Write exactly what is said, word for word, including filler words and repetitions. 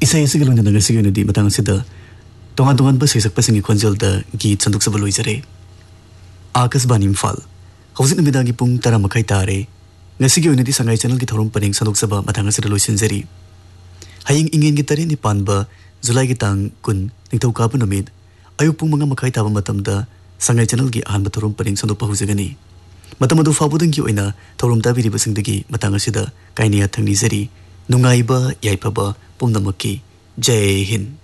Isai asig lung nang asig di matang sida tongan tongan ba sesak pasing konjol da git sanduk sa baloi jare Akas Bani Imphal hauzik numidagi pung tara makai tare ngasigi oina di sangai channel ki thorum paning sanduk saba matang asida loisin jari haying ingen gi tare ni panba Julai gi tang kun ningthau ka bu numit ayu pung manga makai taba matam da sangai channel gi ahan thorum paning sanduk pa hujagani matam adu fabudang gi oina thorum ta biri basing dagi matang asida kainiya thangni jari nungai ba yai pa ba pumnamaki Jai Hind